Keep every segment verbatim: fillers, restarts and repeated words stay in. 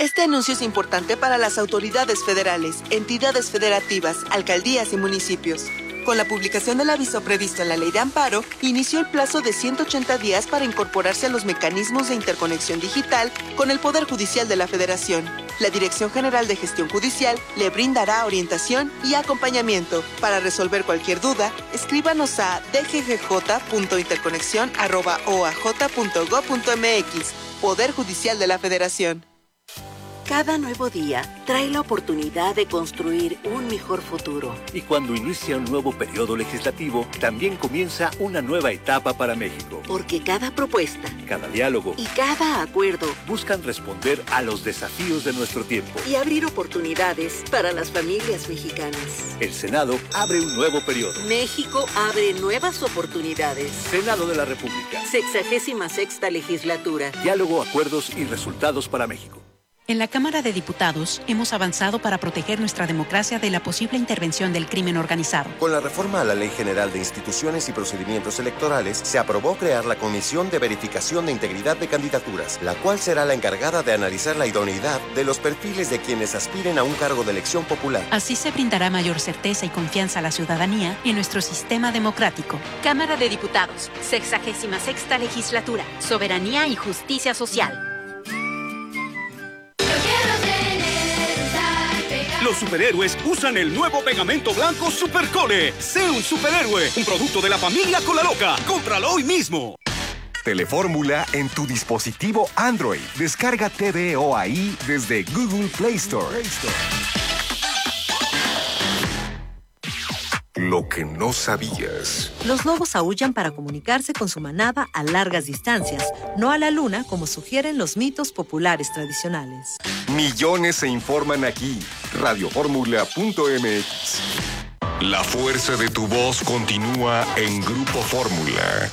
Este anuncio es importante para las autoridades federales, entidades federativas, alcaldías y municipios. Con la publicación del aviso previsto en la Ley de Amparo, inició el plazo de ciento ochenta días para incorporarse a los mecanismos de interconexión digital con el Poder Judicial de la Federación. La Dirección General de Gestión Judicial le brindará orientación y acompañamiento. Para resolver cualquier duda, escríbanos a d g g j punto interconexión arroba o a j punto gob punto m x. Poder Judicial de la Federación. Cada nuevo día trae la oportunidad de construir un mejor futuro. Y cuando inicia un nuevo periodo legislativo, también comienza una nueva etapa para México. Porque cada propuesta, cada diálogo y cada acuerdo buscan responder a los desafíos de nuestro tiempo y abrir oportunidades para las familias mexicanas. El Senado abre un nuevo periodo. México abre nuevas oportunidades. Senado de la República. Sexagésima sexta legislatura. Diálogo, acuerdos y resultados para México. En la Cámara de Diputados hemos avanzado para proteger nuestra democracia de la posible intervención del crimen organizado. Con la reforma a la Ley General de Instituciones y Procedimientos Electorales, se aprobó crear la Comisión de Verificación de Integridad de Candidaturas, la cual será la encargada de analizar la idoneidad de los perfiles de quienes aspiren a un cargo de elección popular. Así se brindará mayor certeza y confianza a la ciudadanía en nuestro sistema democrático. Cámara de Diputados, sexagésima sexta legislatura, soberanía y justicia social. Los superhéroes usan el nuevo pegamento blanco Supercole. Sé un superhéroe, un producto de la familia Colaloca. ¡Cómpralo hoy mismo! Telefórmula en tu dispositivo Android. Descarga T V O ahí desde Google Play Store. Lo que no sabías. Los lobos aúllan para comunicarse con su manada a largas distancias, no a la luna como sugieren los mitos populares tradicionales. Millones se informan aquí. Radioformula punto m x. La fuerza de tu voz continúa en Grupo Fórmula.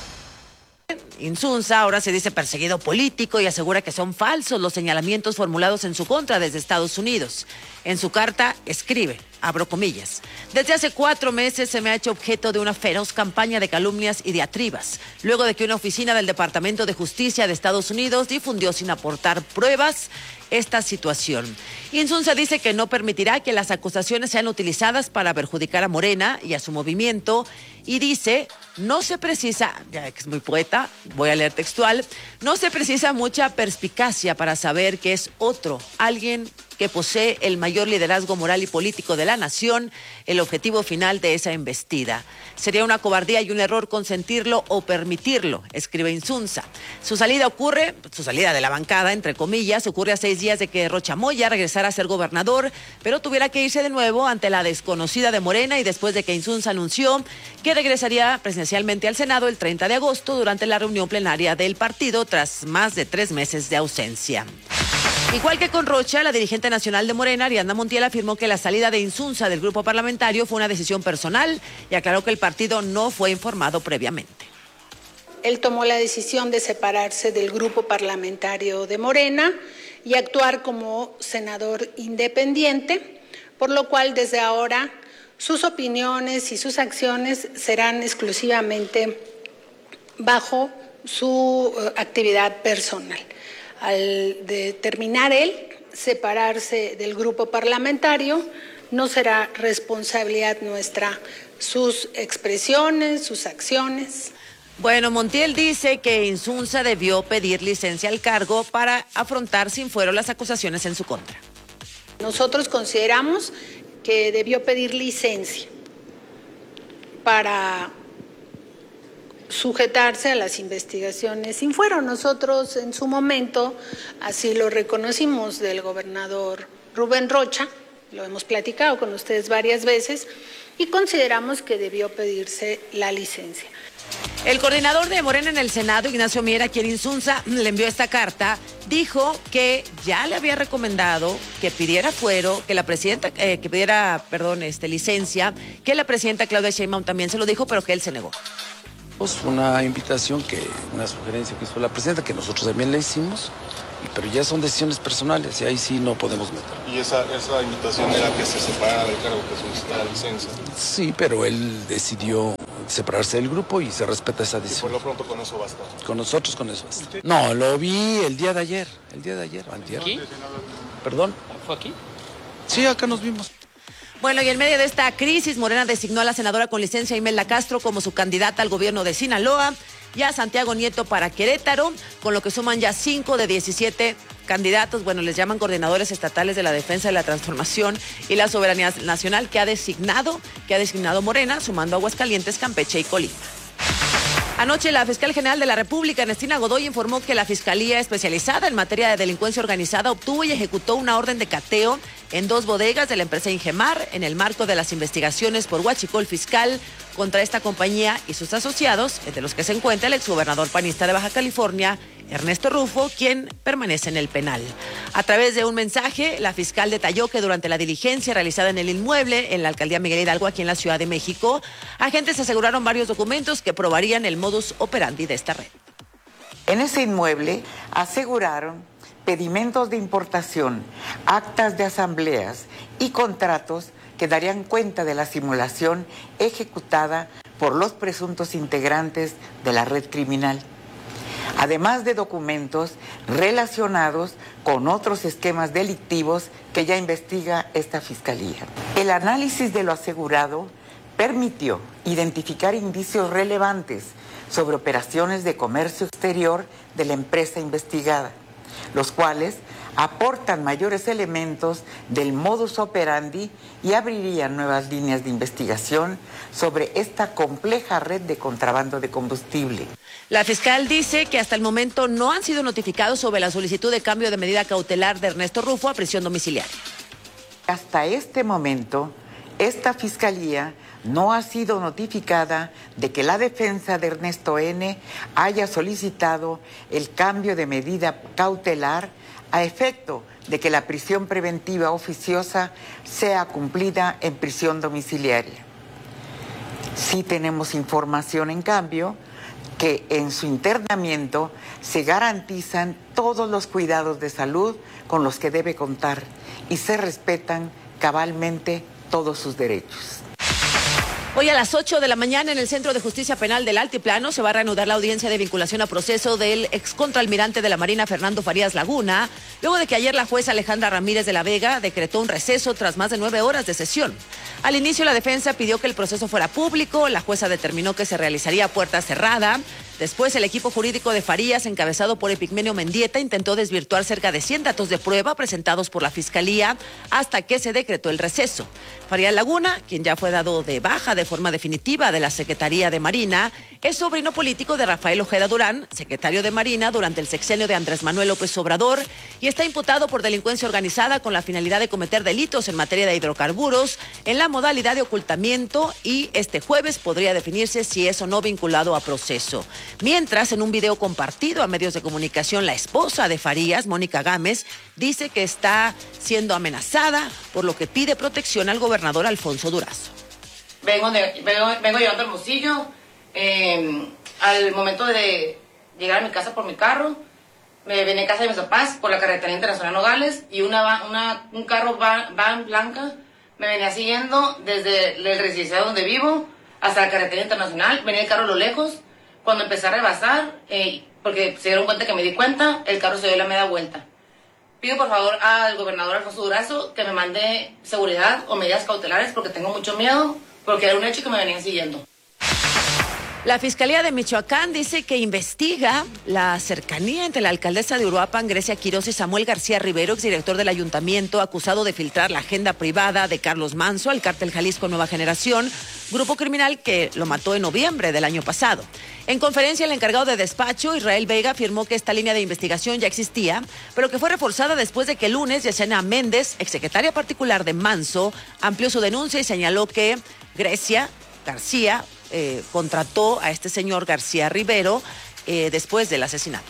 Insunza ahora se dice perseguido político y asegura que son falsos los señalamientos formulados en su contra desde Estados Unidos. En su carta escribe, abro comillas, desde hace cuatro meses se me ha hecho objeto de una feroz campaña de calumnias y diatribas, luego de que una oficina del Departamento de Justicia de Estados Unidos difundió sin aportar pruebas esta situación. Insunza dice que no permitirá que las acusaciones sean utilizadas para perjudicar a Morena y a su movimiento y dice, no se precisa, ya que es muy poeta, voy a leer textual, no se precisa mucha perspicacia para saber que es otro, alguien que posee el mayor liderazgo moral y político de la nación, el objetivo final de esa embestida. Sería una cobardía y un error consentirlo o permitirlo, escribe Insunza. Su salida ocurre, su salida de la bancada, entre comillas, ocurre a seis días de que Rocha Moya regresara a ser gobernador, pero tuviera que irse de nuevo ante la desconocida de Morena y después de que Insunza anunció que regresaría presencialmente al Senado el treinta de agosto durante la reunión plenaria del partido tras más de tres meses de ausencia. Igual que con Rocha, la dirigente nacional de Morena, Ariadna Montiel, afirmó que la salida de Insunza del grupo parlamentario fue una decisión personal y aclaró que el partido no fue informado previamente. Él tomó la decisión de separarse del grupo parlamentario de Morena y actuar como senador independiente, por lo cual desde ahora sus opiniones y sus acciones serán exclusivamente bajo su actividad personal. Al determinar él separarse del grupo parlamentario, no será responsabilidad nuestra sus expresiones, sus acciones. Bueno, Montiel dice que Insunza debió pedir licencia al cargo para afrontar sin fuero las acusaciones en su contra. Nosotros consideramos que debió pedir licencia para sujetarse a las investigaciones sin fuero. Nosotros en su momento así lo reconocimos del gobernador Rubén Rocha, lo hemos platicado con ustedes varias veces y consideramos que debió pedirse la licencia. El coordinador de Morena en el Senado, Ignacio Mier, a quien Insunza le envió esta carta, dijo que ya le había recomendado que pidiera fuero, que la presidenta, eh, que pidiera, perdón, este, licencia, que la presidenta Claudia Sheinbaum también se lo dijo, pero que él se negó. Una invitación, que una sugerencia que hizo la presidenta, que nosotros también le hicimos, pero ya son decisiones personales y ahí sí no podemos meter. ¿Y esa, esa invitación era que se separara del cargo, que solicitara licencia? Sí, pero él decidió separarse del grupo y se respeta esa decisión. Y por lo pronto con eso basta. Con nosotros con eso basta. No, lo vi el día de ayer, el día de ayer, antier. ¿Aquí? ¿Perdón? ¿Fue aquí? Sí, acá nos vimos. Bueno, y en medio de esta crisis, Morena designó a la senadora con licencia Imelda Castro como su candidata al gobierno de Sinaloa y a Santiago Nieto para Querétaro, con lo que suman ya cinco de diecisiete candidatos, bueno, les llaman coordinadores estatales de la defensa de la transformación y la soberanía nacional que ha designado, que ha designado Morena, sumando a Aguascalientes, Campeche y Colima. Anoche, la fiscal general de la República, Ernestina Godoy, informó que la Fiscalía Especializada en Materia de Delincuencia Organizada obtuvo y ejecutó una orden de cateo en dos bodegas de la empresa Ingemar en el marco de las investigaciones por huachicol fiscal contra esta compañía y sus asociados, entre los que se encuentra el exgobernador panista de Baja California, Ernesto Rufo, quien permanece en el penal. A través de un mensaje, la fiscal detalló que durante la diligencia realizada en el inmueble, en la alcaldía Miguel Hidalgo, aquí en la Ciudad de México, agentes aseguraron varios documentos que probarían el modus operandi de esta red. En ese inmueble aseguraron pedimentos de importación, actas de asambleas y contratos que darían cuenta de la simulación ejecutada por los presuntos integrantes de la red criminal, además de documentos relacionados con otros esquemas delictivos que ya investiga esta fiscalía. El análisis de lo asegurado permitió identificar indicios relevantes sobre operaciones de comercio exterior de la empresa investigada, los cuales aportan mayores elementos del modus operandi y abrirían nuevas líneas de investigación sobre esta compleja red de contrabando de combustible. La fiscal dice que hasta el momento no han sido notificados sobre la solicitud de cambio de medida cautelar de Ernesto Rufo a prisión domiciliaria. Hasta este momento, esta fiscalía no ha sido notificada de que la defensa de Ernesto N. haya solicitado el cambio de medida cautelar a efecto de que la prisión preventiva oficiosa sea cumplida en prisión domiciliaria. Sí tenemos información, en cambio, que en su internamiento se garantizan todos los cuidados de salud con los que debe contar y se respetan cabalmente todos sus derechos. Hoy a las ocho de la mañana en el Centro de Justicia Penal del Altiplano se va a reanudar la audiencia de vinculación a proceso del excontraalmirante de la Marina Fernando Farías Laguna, luego de que ayer la jueza Alejandra Ramírez de la Vega decretó un receso tras más de nueve horas de sesión. Al inicio la defensa pidió que el proceso fuera público, la jueza determinó que se realizaría a puerta cerrada. Después, el equipo jurídico de Farías, encabezado por Epigmenio Mendieta, intentó desvirtuar cerca de cien datos de prueba presentados por la Fiscalía hasta que se decretó el receso. Farías Laguna, quien ya fue dado de baja de forma definitiva de la Secretaría de Marina, es sobrino político de Rafael Ojeda Durán, secretario de Marina durante el sexenio de Andrés Manuel López Obrador, y está imputado por delincuencia organizada con la finalidad de cometer delitos en materia de hidrocarburos en la modalidad de ocultamiento, y este jueves podría definirse si es o no vinculado a proceso. Mientras, en un video compartido a medios de comunicación, la esposa de Farías, Mónica Gámez, dice que está siendo amenazada, por lo que pide protección al gobernador Alfonso Durazo. Vengo, de, vengo, vengo llegando a Hermosillo, eh, al momento de llegar a mi casa por mi carro, me vine a casa de mis papás por la carretera internacional Nogales y una, una, un carro van, van blanca me venía siguiendo desde el residencial donde vivo hasta la carretera internacional, venía el carro a lo lejos. Cuando empecé a rebasar, eh, porque se dieron cuenta que me di cuenta, el carro se dio la media vuelta. Pido por favor al gobernador Alfonso Durazo que me mande seguridad o medidas cautelares porque tengo mucho miedo, porque era un hecho que me venían siguiendo. La Fiscalía de Michoacán dice que investiga la cercanía entre la alcaldesa de Uruapan, Grecia Quirós, y Samuel García Rivero, exdirector del ayuntamiento, acusado de filtrar la agenda privada de Carlos Manso al cártel Jalisco Nueva Generación, grupo criminal que lo mató en noviembre del año pasado. En conferencia, el encargado de despacho, Israel Vega, afirmó que esta línea de investigación ya existía, pero que fue reforzada después de que el lunes Yesenia Méndez, exsecretaria particular de Manso, amplió su denuncia y señaló que Grecia García Eh, contrató a este señor García Rivero eh, después del asesinato.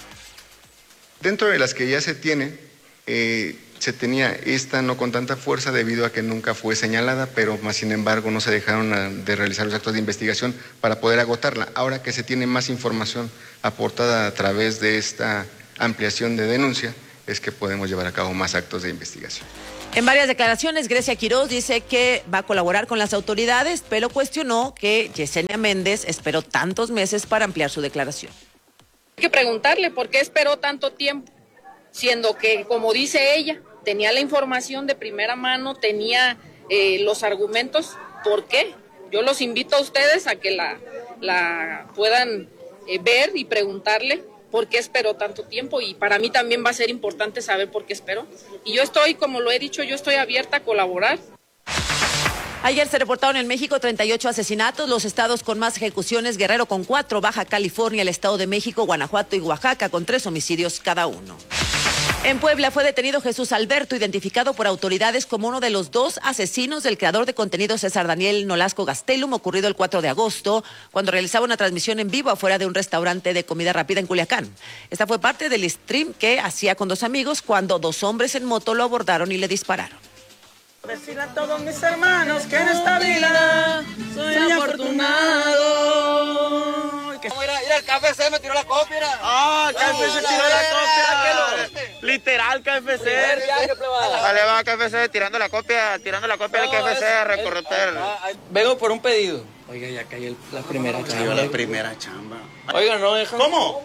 Dentro de las que ya se tiene, eh, se tenía esta no con tanta fuerza debido a que nunca fue señalada, pero más sin embargo no se dejaron a, de realizar los actos de investigación para poder agotarla. Ahora que se tiene más información aportada a través de esta ampliación de denuncia, es que podemos llevar a cabo más actos de investigación. En varias declaraciones, Grecia Quiroz dice que va a colaborar con las autoridades, pero cuestionó que Yesenia Méndez esperó tantos meses para ampliar su declaración. Hay que preguntarle por qué esperó tanto tiempo, siendo que, como dice ella, tenía la información de primera mano, tenía eh, los argumentos. ¿Por qué? Yo los invito a ustedes a que la, la puedan eh, ver y preguntarle por qué esperó tanto tiempo, y para mí también va a ser importante saber por qué esperó. Y yo estoy, como lo he dicho, yo estoy abierta a colaborar. Ayer se reportaron en México treinta y ocho asesinatos, los estados con más ejecuciones: Guerrero con cuatro, Baja California, el Estado de México, Guanajuato y Oaxaca con tres homicidios cada uno. En Puebla fue detenido Jesús Alberto, identificado por autoridades como uno de los dos asesinos del creador de contenido César Daniel Nolasco Gastelum, ocurrido el cuatro de agosto, cuando realizaba una transmisión en vivo afuera de un restaurante de comida rápida en Culiacán. Esta fue parte del stream que hacía con dos amigos cuando dos hombres en moto lo abordaron y le dispararon. Decirle a todos mis hermanos que en esta vida soy afortunado. Mira, mira, el K F C me tiró la copia. Ah, el K F C tiró la copia. Literal, K F C. Vale, va K F C tirando la copia, tirando la copia del K F C a recorrer. Vengo por un pedido. Oiga, ya cayó la primera chamba. Cayó la primera chamba. Oiga, no dejan. ¿Cómo?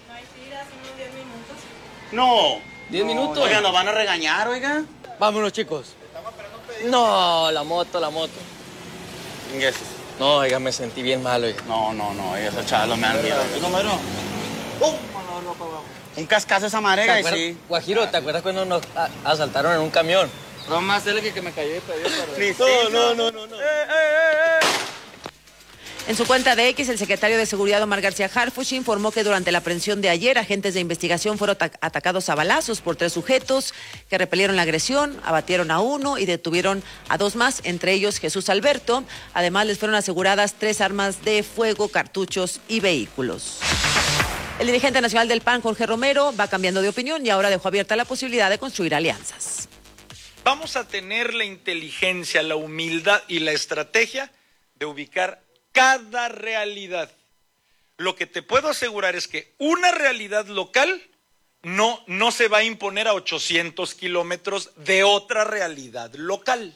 No. ¿Diez minutos? Oiga, nos van a regañar, oiga. Vámonos, chicos. No, la moto, la moto. No, oiga, me sentí bien mal, oiga. No, no, no, esos chavos me han miedo. ¿Tú no, no? Un cascazo esa marega y sí. Guajiro, ¿te acuerdas cuando nos asaltaron en un camión? No más que que me cayó de pedido. No, no, no, no. Eh, eh, eh, eh. En su cuenta de X, el secretario de Seguridad Omar García Harfuch informó que durante la aprehensión de ayer, agentes de investigación fueron atacados a balazos por tres sujetos que repelieron la agresión, abatieron a uno y detuvieron a dos más, entre ellos Jesús Alberto. Además, les fueron aseguradas tres armas de fuego, cartuchos y vehículos. El dirigente nacional del P A N, Jorge Romero, va cambiando de opinión y ahora dejó abierta la posibilidad de construir alianzas. Vamos a tener la inteligencia, la humildad y la estrategia de ubicar cada realidad. Lo que te puedo asegurar es que una realidad local no, no se va a imponer a ochocientos kilómetros de otra realidad local.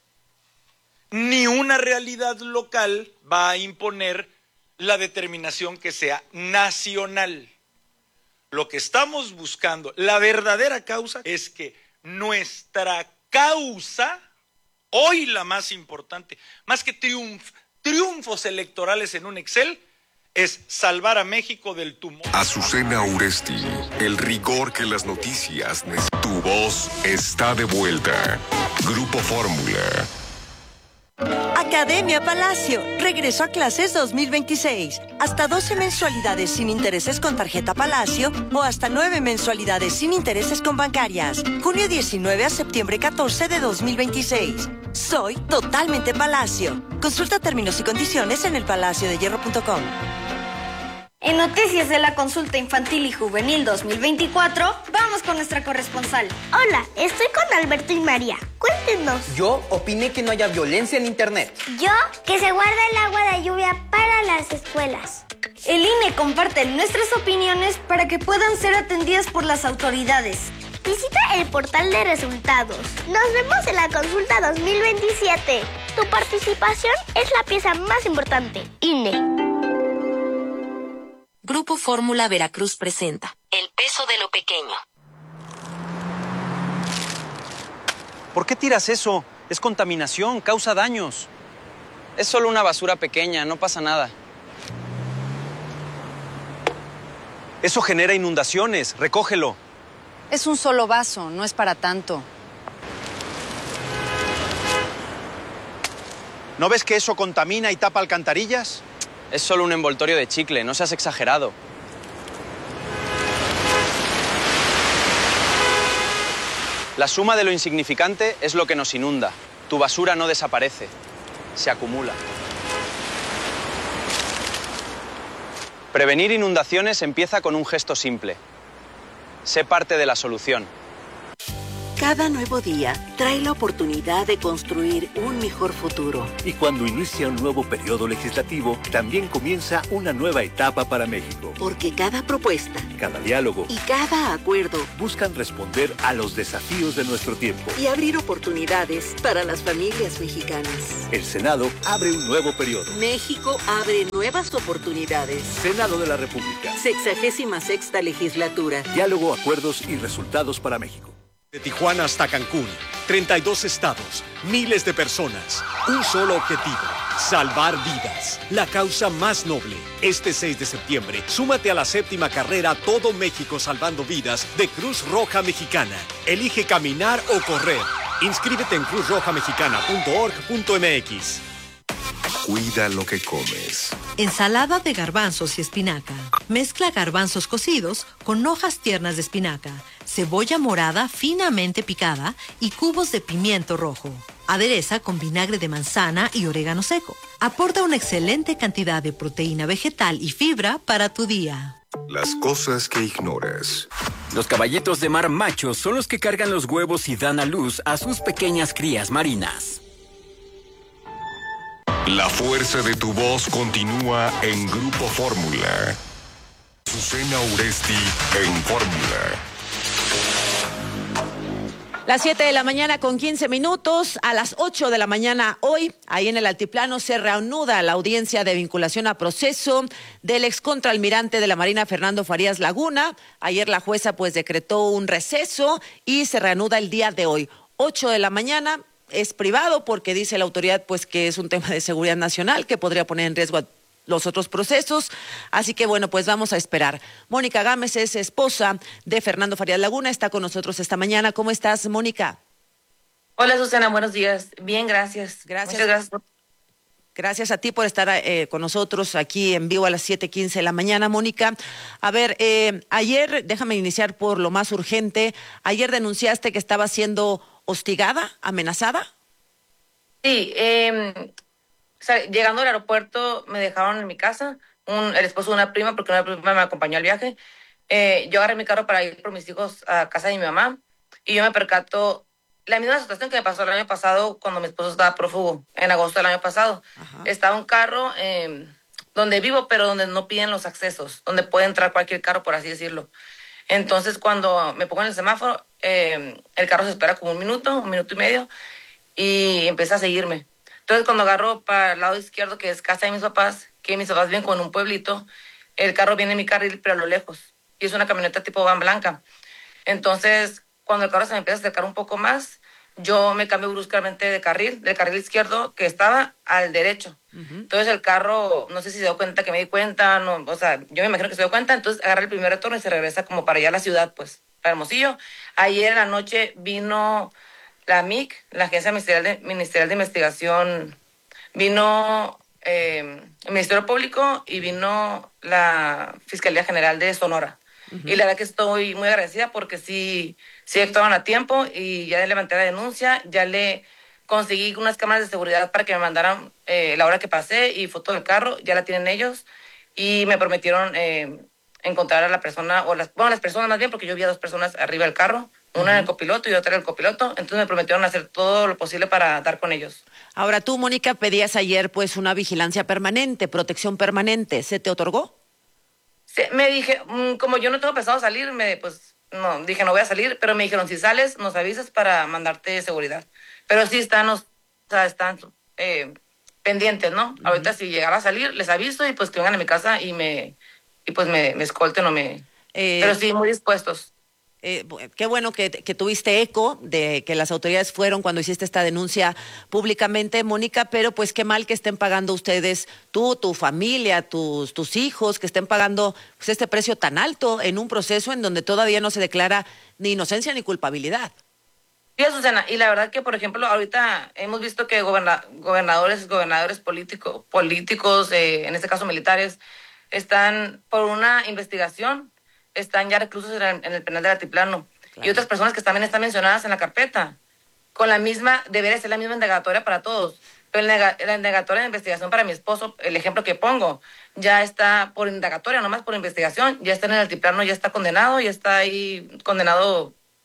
Ni una realidad local va a imponer la determinación que sea nacional. Lo que estamos buscando, la verdadera causa, es que nuestra causa, hoy la más importante, más que triunf, triunfos electorales en un Excel, es salvar a México del tumor. Azucena Uresti, el rigor que las noticias necesitan. Tu voz está de vuelta. Grupo Fórmula. Academia Palacio, regreso a clases dos mil veintiséis. Hasta doce mensualidades sin intereses con tarjeta Palacio o hasta nueve mensualidades sin intereses con bancarias. Junio diecinueve a septiembre catorce de dos mil veintiséis. Soy totalmente Palacio. Consulta términos y condiciones en el palacio de hierro punto com. En Noticias de la Consulta Infantil y Juvenil dos mil veinticuatro, vamos con nuestra corresponsal. Hola, estoy con Alberto y María. Cuéntenos. Yo opiné que no haya violencia en Internet. Yo, que se guarda el agua de lluvia para las escuelas. El I N E comparte nuestras opiniones para que puedan ser atendidas por las autoridades. Visita el portal de resultados. Nos vemos en la Consulta dos mil veintisiete. Tu participación es la pieza más importante. I N E. Grupo Fórmula Veracruz presenta El peso de lo pequeño. ¿Por qué tiras eso? Es contaminación, causa daños. Es solo una basura pequeña, no pasa nada. Eso genera inundaciones, recógelo. Es un solo vaso, no es para tanto. ¿No ves que eso contamina y tapa alcantarillas? Es solo un envoltorio de chicle, no seas exagerado. La suma de lo insignificante es lo que nos inunda. Tu basura no desaparece, se acumula. Prevenir inundaciones empieza con un gesto simple. Sé parte de la solución. Cada nuevo día trae la oportunidad de construir un mejor futuro. Y cuando inicia un nuevo periodo legislativo, también comienza una nueva etapa para México. Porque cada propuesta, cada diálogo y cada acuerdo buscan responder a los desafíos de nuestro tiempo y abrir oportunidades para las familias mexicanas. El Senado abre un nuevo periodo. México abre nuevas oportunidades. Senado de la República. Sexagésima sexta legislatura. Diálogo, acuerdos y resultados para México. De Tijuana hasta Cancún, treinta y dos estados, miles de personas, un solo objetivo, salvar vidas. La causa más noble. Este seis de septiembre, súmate a la séptima carrera Todo México Salvando Vidas de Cruz Roja Mexicana. Elige caminar o correr. Inscríbete en cruz roja mexicana punto org punto m x. Cuida lo que comes. Ensalada de garbanzos y espinaca. Mezcla garbanzos cocidos con hojas tiernas de espinaca, cebolla morada finamente picada y cubos de pimiento rojo. Adereza con vinagre de manzana y orégano seco. Aporta una excelente cantidad de proteína vegetal y fibra para tu día. Las cosas que ignoras. Los caballitos de mar machos son los que cargan los huevos y dan a luz a sus pequeñas crías marinas. La fuerza de tu voz continúa en Grupo Fórmula. Susana Uresti en Fórmula. Las siete de la mañana con quince minutos, a las ocho de la mañana hoy, ahí en el Altiplano, se reanuda la audiencia de vinculación a proceso del excontraalmirante de la Marina, Fernando Farías Laguna. Ayer la jueza pues decretó un receso y se reanuda el día de hoy. ocho de la mañana, es privado porque dice la autoridad pues que es un tema de seguridad nacional que podría poner en riesgo a los otros procesos, así que bueno, pues vamos a esperar. Mónica Gámez es esposa de Fernando Farías Laguna, está con nosotros esta mañana. ¿Cómo estás, Mónica? Hola, Susana, buenos días. Bien, gracias. Gracias. Muchas gracias. Gracias a ti por estar eh, con nosotros aquí en vivo a las siete quince de la mañana, Mónica. A ver, eh, ayer, déjame iniciar por lo más urgente, ayer denunciaste que estaba siendo hostigada, amenazada. Sí, eh, o sea, llegando al aeropuerto me dejaron en mi casa, un, el esposo de una prima, porque una prima me acompañó al viaje. Eh, yo agarré mi carro para ir por mis hijos a casa de mi mamá y yo me percato la misma situación que me pasó el año pasado cuando mi esposo estaba prófugo, en agosto del año pasado. Ajá. Estaba un carro eh, donde vivo, pero donde no piden los accesos, donde puede entrar cualquier carro, por así decirlo. Entonces, cuando me pongo en el semáforo, eh, el carro se espera como un minuto, un minuto y medio, y empieza a seguirme. Entonces, cuando agarro para el lado izquierdo, que es casa de mis papás, que mis papás viven con un pueblito, el carro viene en mi carril, pero a lo lejos. Y es una camioneta tipo van blanca. Entonces, cuando el carro se me empieza a acercar un poco más, yo me cambio bruscamente de carril, del carril izquierdo que estaba al derecho. Uh-huh. Entonces el carro, no sé si se dio cuenta que me di cuenta, no, o sea, yo me imagino que se dio cuenta, entonces agarra el primer retorno y se regresa como para allá a la ciudad, pues, para Hermosillo. Ayer en la noche vino la M I C, la Agencia Ministerial de, Ministerial de Investigación, vino eh, el Ministerio Público y vino la Fiscalía General de Sonora. Uh-huh. Y la verdad que estoy muy agradecida porque sí, sí actuaron a tiempo y ya levanté la denuncia, ya le conseguí unas cámaras de seguridad para que me mandaran eh, la hora que pasé y foto del carro, ya la tienen ellos y me prometieron eh, encontrar a la persona, o las, bueno, las personas más bien, porque yo vi a dos personas arriba del carro, una uh-huh. en el copiloto y otra en el copiloto, entonces me prometieron hacer todo lo posible para dar con ellos. Ahora tú, Mónica, pedías ayer pues una vigilancia permanente, protección permanente, ¿se te otorgó? Sí, me dije, como yo no tengo pensado salir, me, pues no, dije no voy a salir, pero me dijeron si sales nos avisas para mandarte seguridad. Pero sí están, o sea, están eh, pendientes, ¿no? Uh-huh. Ahorita si llegara a salir les aviso y pues que vengan a mi casa y me y pues me, me escolten o me... Eh, pero sí, muy dispuestos. Eh, qué bueno que, que tuviste eco de que las autoridades fueron cuando hiciste esta denuncia públicamente, Mónica, pero pues qué mal que estén pagando ustedes, tú, tu familia, tus, tus hijos, que estén pagando pues, este precio tan alto en un proceso en donde todavía no se declara ni inocencia ni culpabilidad. Sí, Susana, y la verdad que, por ejemplo, ahorita hemos visto que goberna, gobernadores, gobernadores político, políticos, eh, en este caso militares, están por una investigación, están ya reclusos en el, en el penal del Altiplano. Claro. Y otras personas que también están mencionadas en la carpeta. Con la misma, debería ser la misma indagatoria para todos. Pero la, la indagatoria de investigación para mi esposo, el ejemplo que pongo, ya está por indagatoria, no más por investigación, ya está en el Altiplano, ya está condenado, ya está ahí condenado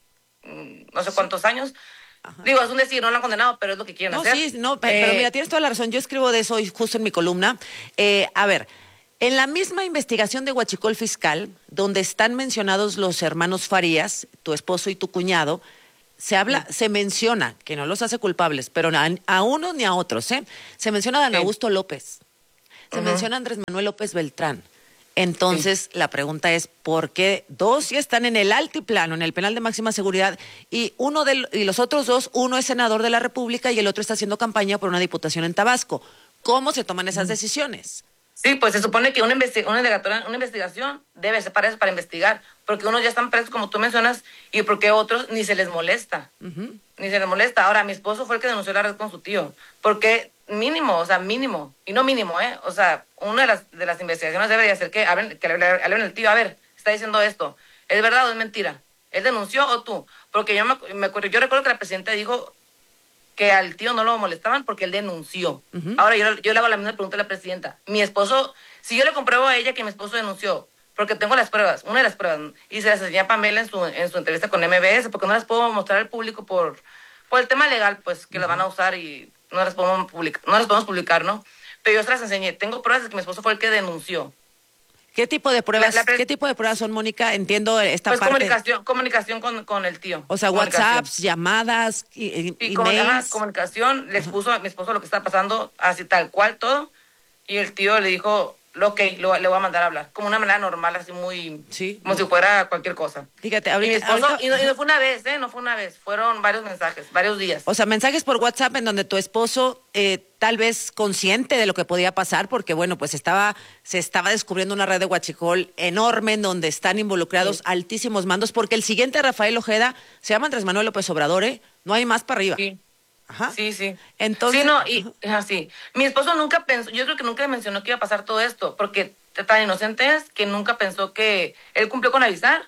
no sé cuántos años. Ajá. Digo, es un decir, no lo han condenado, pero es lo que quieren no, hacer. Sí, no, pero, eh, pero mira, tienes toda la razón. Yo escribo de eso justo en mi columna. Eh, a ver, en la misma investigación de Huachicol Fiscal, donde están mencionados los hermanos Farías, tu esposo y tu cuñado, se habla, sí. se menciona, que no los hace culpables, pero a, a unos ni a otros, ¿eh? Se menciona a Dan sí. Augusto López, se uh-huh. menciona a Andrés Manuel López Beltrán. Entonces, sí. la pregunta es, ¿por qué dos ya están en el altiplano, en el penal de máxima seguridad, y uno de y los otros dos, uno es senador de la República y el otro está haciendo campaña por una diputación en Tabasco? ¿Cómo se toman esas decisiones? Sí, pues se supone que una, investi- una, una investigación debe ser para eso, para investigar, porque unos ya están presos, como tú mencionas, y porque otros ni se les molesta, uh-huh. ni se les molesta. Ahora, mi esposo fue el que denunció la red con su tío, porque mínimo, o sea, mínimo, y no mínimo, ¿eh? O sea, una de las, de las investigaciones debería ser que hablen, que le hablen al tío, a ver, está diciendo esto, ¿es verdad o es mentira? ¿Él denunció o tú? Porque yo me, me acuerdo, yo recuerdo que la presidenta dijo que al tío no lo molestaban porque él denunció. Uh-huh. Ahora, yo, yo le hago la misma pregunta a la presidenta. Mi esposo, si yo le compruebo a ella que mi esposo denunció, porque tengo las pruebas, una de las pruebas, y se las enseñé a Pamela en su, en su entrevista con M B S, porque no las puedo mostrar al público por, por el tema legal, pues, que uh-huh. las van a usar y no las podemos publicar, no las podemos publicar, ¿no? Pero yo se las enseñé. Tengo pruebas de que mi esposo fue el que denunció. ¿Qué tipo de pruebas, la, la pre- ¿qué tipo de pruebas son, Mónica? Entiendo esta pues parte. comunicación, comunicación con, con el tío. O sea, WhatsApps, llamadas, y, y, y emails. Comunicación, le expuso a mi esposo lo que está pasando, así tal cual todo, y el tío le dijo, ok, lo, le voy a mandar a hablar, como una manera normal, así muy, sí, como no. si fuera cualquier cosa. Fíjate, ahorita, y, mi esposo, ahorita... y, no, y no fue una vez, ¿eh? No fue una vez, fueron varios mensajes, varios días. O sea, mensajes por WhatsApp en donde tu esposo, eh, tal vez consciente de lo que podía pasar, porque bueno, pues estaba, se estaba descubriendo una red de huachicol enorme en donde están involucrados sí. altísimos mandos, porque el siguiente Rafael Ojeda se llama Andrés Manuel López Obrador, ¿eh? No hay más para arriba. Sí. Ajá. Sí, sí. Entonces... Sí, no, y así. Mi esposo nunca pensó, yo creo que nunca mencionó que iba a pasar todo esto, porque tan inocente es que nunca pensó que él cumplió con avisar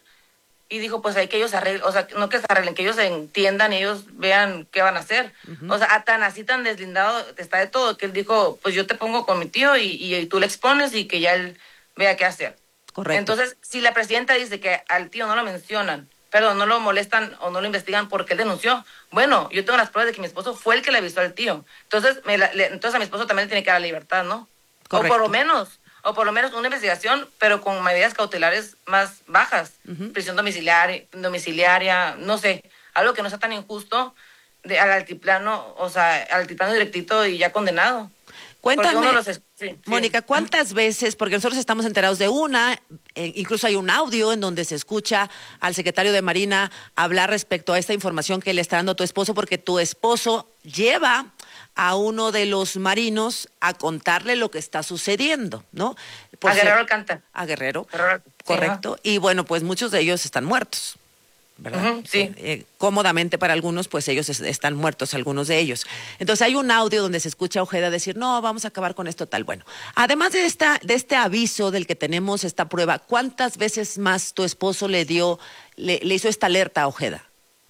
y dijo, pues hay que ellos se arreglen, o sea, no que se arreglen, que ellos se entiendan y ellos vean qué van a hacer. Uh-huh. O sea, tan así, tan deslindado está de todo, que él dijo, pues yo te pongo con mi tío y, y, y tú le expones y que ya él vea qué hacer. Correcto. Entonces, si la presidenta dice que al tío no lo mencionan, perdón, no lo molestan o no lo investigan porque él denunció, bueno, yo tengo las pruebas de que mi esposo fue el que le avisó al tío. Entonces, me la, le, entonces a mi esposo también le tiene que dar la libertad, ¿no? Correcto. O por lo menos... o por lo menos una investigación, pero con medidas cautelares más bajas, uh-huh. prisión domiciliaria, domiciliaria, no sé, algo que no sea tan injusto de, al altiplano, o sea, al altiplano directito y ya condenado. Cuéntame, los es- sí, Mónica, sí. ¿cuántas veces, porque nosotros estamos enterados de una, eh, incluso hay un audio en donde se escucha al secretario de Marina hablar respecto a esta información que le está dando tu esposo, porque tu esposo lleva a uno de los marinos a contarle lo que está sucediendo, ¿no? Por a Guerrero ser, Alcántara. A Guerrero, Guerrero, correcto. Sí, y bueno, pues muchos de ellos están muertos, ¿verdad? Uh-huh, sí. Eh, cómodamente para algunos, pues ellos es, están muertos, algunos de ellos. Entonces hay un audio donde se escucha a Ojeda decir, no, vamos a acabar con esto tal. Bueno, además de, esta, de este aviso del que tenemos esta prueba, ¿cuántas veces más tu esposo le dio, le, le hizo esta alerta a Ojeda?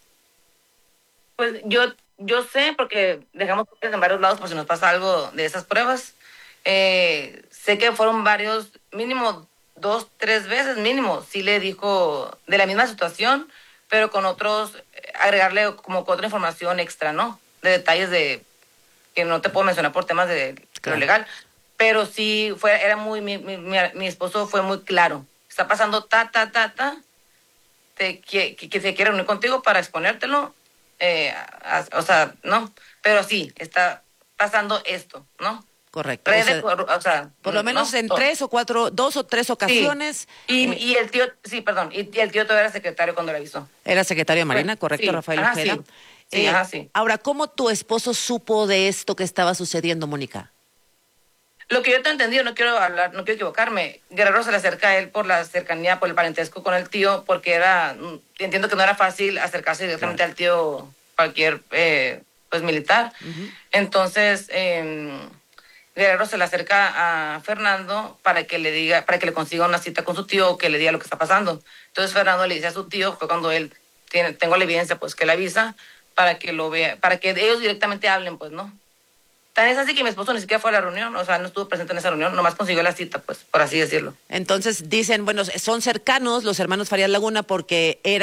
Pues yo, yo sé, porque dejamos copias en varios lados por si nos pasa algo de esas pruebas. Eh, sé que fueron varios, mínimo dos, tres veces mínimo, sí le dijo de la misma situación, pero con otros, eh, agregarle como con otra información extra, ¿no? De detalles de que no te puedo mencionar por temas de, de lo legal, pero sí fue, era muy, mi, mi, mi, mi esposo fue muy claro. Está pasando ta, ta, ta, ta, te, que, que, que se quiere reunir contigo para exponértelo, eh, a, a, o sea, ¿no? Pero sí, está pasando esto, ¿no? Correcto. Redes, o sea, por, o sea, por lo menos ¿no? en tres o cuatro, dos o tres ocasiones. Sí. Y, y el tío, sí, perdón, y, y el tío todavía era secretario cuando le avisó. Era secretario de Marina, Pues, correcto, sí, Rafael ajá, Ojeda. sí. Sí, Eh, ajá, sí. Ahora, ¿cómo tu esposo supo de esto que estaba sucediendo, Mónica? Lo que yo te he entendido, no quiero hablar, no quiero equivocarme, Guerrero se le acerca a él por la cercanía, por el parentesco con el tío, porque era, entiendo que no era fácil acercarse directamente claro. al tío cualquier, eh, pues, militar. Uh-huh. Entonces, eh, Guerrero se le acerca a Fernando para que le diga, para que le consiga una cita con su tío, que le diga lo que está pasando. Entonces Fernando le dice a su tío, fue cuando él tiene, tengo la evidencia, pues, que le avisa, para que lo vea, para que ellos directamente hablen, pues, ¿no? Tan es así que mi esposo ni siquiera fue a la reunión, o sea, no estuvo presente en esa reunión, nomás consiguió la cita, pues, por así decirlo. Entonces dicen, bueno, son cercanos los hermanos Farías Laguna porque eran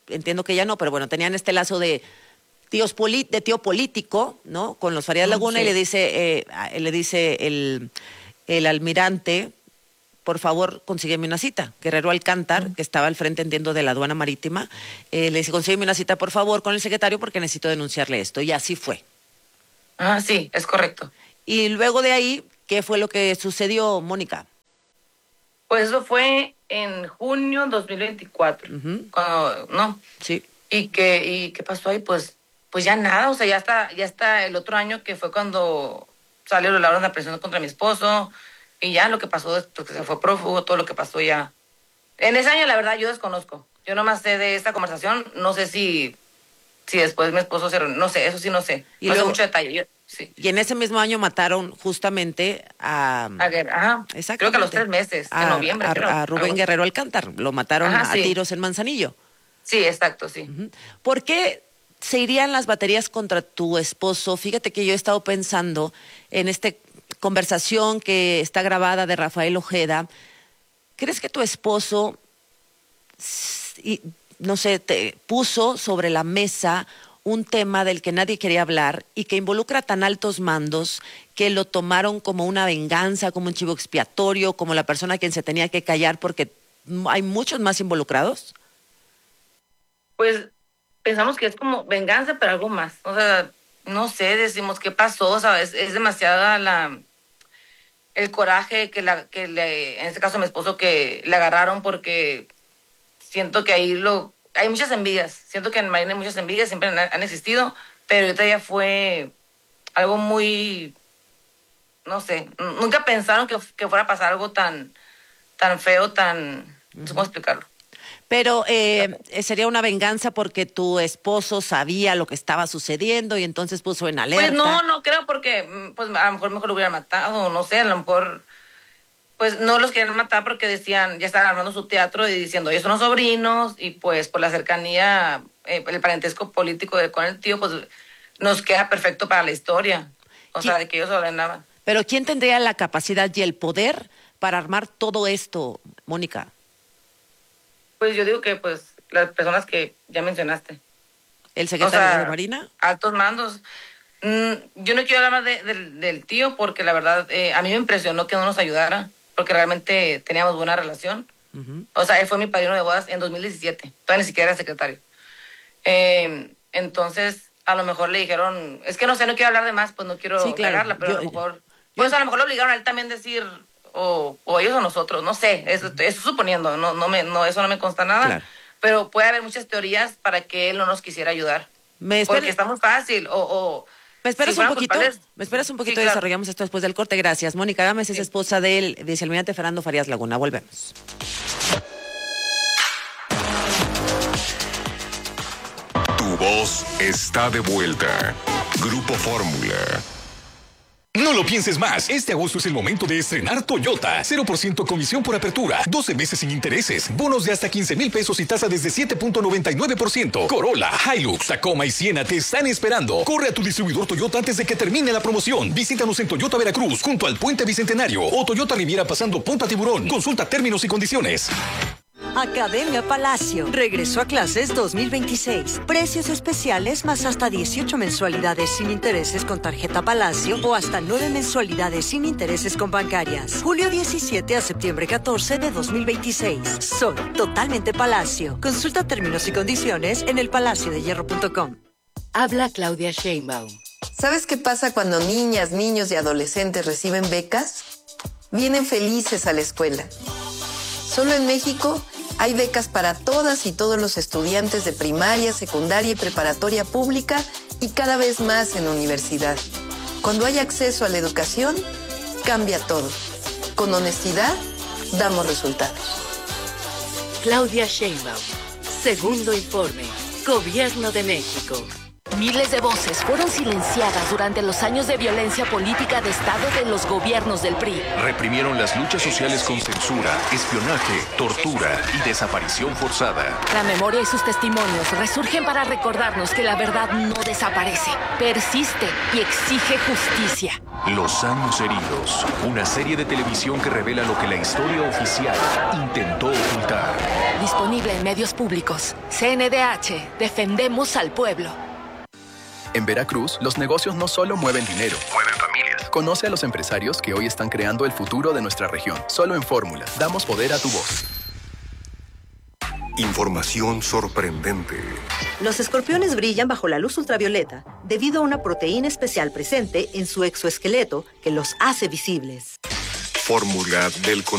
entiendo que ya no, pero bueno, tenían este lazo de tíos poli- de tío político, ¿no? Con los Farías Laguna, sí. Y le dice, eh, le dice el, el almirante, por favor, consígueme una cita. Guerrero Alcántar, que estaba al frente, entiendo, de la aduana marítima, eh, le dice, consígueme una cita, por favor, con el secretario, porque necesito denunciarle esto. Y así fue. Ah, sí, es correcto. Y luego de ahí, ¿qué fue lo que sucedió, Mónica? Pues eso fue en junio dos mil veinticuatro. Uh-huh. Cuando, ¿no? Sí. ¿Y qué, y qué pasó ahí? Pues, pues ya nada, o sea, ya está, ya está el otro año, que fue cuando salió la orden de aprehensión contra mi esposo. Y ya lo que pasó, porque se fue prófugo, todo lo que pasó ya. En ese año, la verdad, yo desconozco. Yo nomás sé de esta conversación. No sé si, si después mi esposo se... No sé, eso sí no sé. Y no luego, sé mucho detalle. Yo, sí. Y en ese mismo año mataron justamente a... A Guerrero, ajá. Creo que a los tres meses, a, en noviembre. A, creo, a Rubén algo. Guerrero Alcántar. Lo mataron Ajá, a sí. tiros en Manzanillo. Sí, exacto, sí. Uh-huh. ¿Por qué se irían las baterías contra tu esposo? Fíjate que yo he estado pensando en este... conversación que está grabada de Rafael Ojeda. ¿Crees que tu esposo, no sé, te puso sobre la mesa un tema del que nadie quería hablar y que involucra tan altos mandos que lo tomaron como una venganza, como un chivo expiatorio, como la persona a quien se tenía que callar porque hay muchos más involucrados? Pues pensamos que es como venganza, pero algo más. O sea, no sé, decimos qué pasó, o sea, es, es demasiada la... el coraje que, la, que le, en este caso mi esposo, que le agarraron, porque siento que ahí lo, hay muchas envidias, siento que en Marina hay muchas envidias, siempre han, han existido, pero ahorita ya fue algo muy, no sé, nunca pensaron que, que fuera a pasar algo tan, tan feo, tan, uh-huh. no sé cómo explicarlo. Pero eh, sería una venganza porque tu esposo sabía lo que estaba sucediendo y entonces puso en alerta. Pues no, no creo, porque pues a lo mejor mejor lo hubieran matado, no sé, a lo mejor pues no los querían matar porque decían, ya estaban armando su teatro y diciendo, ellos son los sobrinos, y pues por la cercanía, eh, el parentesco político de, con el tío, pues nos queda perfecto para la historia, o sea, de que ellos ordenaban. Pero ¿quién tendría la capacidad y el poder para armar todo esto, Mónica? Pues yo digo que pues las personas que ya mencionaste. ¿El secretario o sea, de Marina? Altos mandos. Mm, yo no quiero hablar más de, de, del tío porque la verdad eh, a mí me impresionó que no nos ayudara porque realmente teníamos buena relación. Uh-huh. O sea, él fue mi padrino de bodas en dos mil diecisiete. Todavía ni siquiera era secretario. Eh, entonces, a lo mejor le dijeron... Es que no sé, no quiero hablar de más, pues no quiero sí, claro. cagarla, pero yo, a lo mejor... Pues a lo mejor lo obligaron a él también a decir... O, o ellos o nosotros, no sé, eso, eso suponiendo, no, no me, no, eso no me consta nada, claro. Pero puede haber muchas teorías para que él no nos quisiera ayudar, me porque está muy fácil, o... o ¿Me esperas, si un poquito? Culpables, ¿Me esperas un poquito? Sí, claro. Desarrollamos esto después del corte, gracias. Mónica Gámez sí. es esposa del vicealmirante Fernando Farías Laguna, volvemos. Tu voz está de vuelta. Grupo Fórmula. No lo pienses más. Este agosto es el momento de estrenar Toyota. cero por ciento comisión por apertura. doce meses sin intereses. Bonos de hasta quince mil pesos y tasa desde siete punto noventa y nueve por ciento. Corolla, Hilux, Tacoma y Siena te están esperando. Corre a tu distribuidor Toyota antes de que termine la promoción. Visítanos en Toyota Veracruz, junto al Puente Bicentenario. O Toyota Riviera pasando Punta Tiburón. Consulta términos y condiciones. Academia Palacio. Regresó a clases dos mil veintiséis. Precios especiales más hasta dieciocho mensualidades sin intereses con tarjeta Palacio o hasta nueve mensualidades sin intereses con bancarias. Julio diecisiete a septiembre catorce de dos mil veintiséis. Soy totalmente Palacio. Consulta términos y condiciones en el palacio de hierro punto com. Habla Claudia Sheinbaum. ¿Sabes qué pasa cuando niñas, niños y adolescentes reciben becas? Vienen felices a la escuela. Solo en México hay becas para todas y todos los estudiantes de primaria, secundaria y preparatoria pública y cada vez más en universidad. Cuando hay acceso a la educación, cambia todo. Con honestidad, damos resultados. Claudia Sheinbaum. Segundo informe. Gobierno de México. Miles de voces fueron silenciadas durante los años de violencia política de Estado de los gobiernos del P R I. Reprimieron las luchas sociales con censura, espionaje, tortura y desaparición forzada. La memoria y sus testimonios resurgen para recordarnos que la verdad no desaparece, persiste y exige justicia. Los años heridos, una serie de televisión que revela lo que la historia oficial intentó ocultar. disponible en medios públicos. C N D H, defendemos al pueblo. En Veracruz, los negocios no solo mueven dinero, mueven familias. Conoce a los empresarios que hoy están creando el futuro de nuestra región. Solo en Fórmula, damos poder a tu voz. Información sorprendente. Los escorpiones brillan bajo la luz ultravioleta debido a una proteína especial presente en su exoesqueleto que los hace visibles. Fórmula del